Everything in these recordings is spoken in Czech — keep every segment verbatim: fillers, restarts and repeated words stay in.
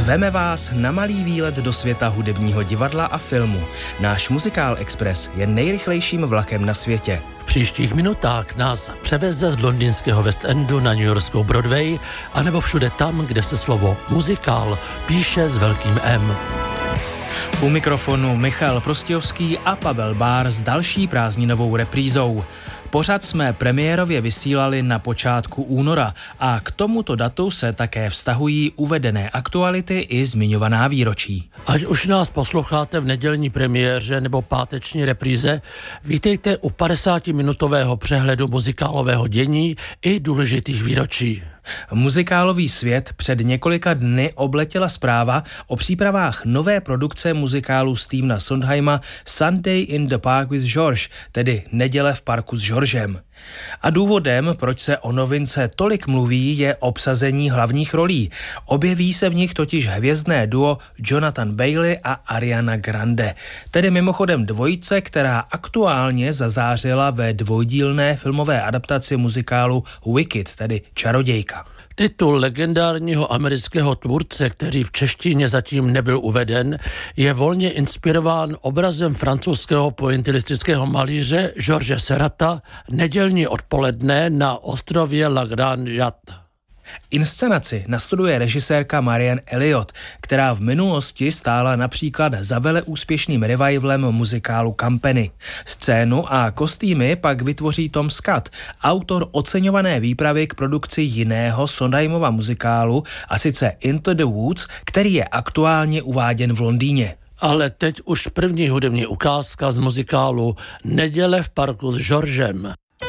Zveme vás na malý výlet do světa hudebního divadla a filmu. Náš Muzikál Express je nejrychlejším vlakem na světě. V příštích minutách nás převeze z londýnského West Endu na newyorskou Broadway, anebo všude tam, kde se slovo muzikál píše s velkým M. U mikrofonu Michal Prostějovský a Pavel Bár s další prázdninovou reprízou. Pořad jsme premiérově vysílali na počátku února a k tomuto datu se také vztahují uvedené aktuality i zmiňovaná výročí. Ať už nás posloucháte v nedělní premiéře nebo páteční repríze, vítejte u padesátiminutového přehledu muzikálového dění i důležitých výročí. Muzikálový svět před několika dny obletěla zpráva o přípravách nové produkce muzikálu Stevena Sondheima Sunday in the Park with George, tedy Neděle v parku s Georgem. A důvodem, proč se o novince tolik mluví, je obsazení hlavních rolí. Objeví se v nich totiž hvězdné duo Jonathan Bailey a Ariana Grande, tedy mimochodem dvojice, která aktuálně zazářila ve dvojdílné filmové adaptaci muzikálu Wicked, tedy Čarodějka. Titul legendárního amerického tvůrce, který v češtině zatím nebyl uveden, je volně inspirován obrazem francouzského pointillistického malíře George Serata Nedělní odpoledne na ostrově La Grande Jatte. Inscenaci nastuduje režisérka Marianne Elliott, která v minulosti stála například za veleúspěšným revivalem muzikálu Company. Scénu a kostýmy pak vytvoří Tom Scott, autor oceňované výpravy k produkci jiného Sondheimova muzikálu, a sice Into the Woods, který je aktuálně uváděn v Londýně. Ale teď už první hudební ukázka z muzikálu Neděle v parku s Georgem.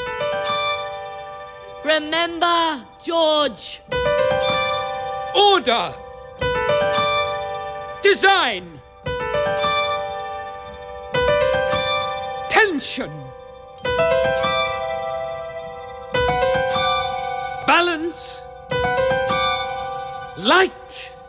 Remember, George. Order. Design. Tension. Balance. Light.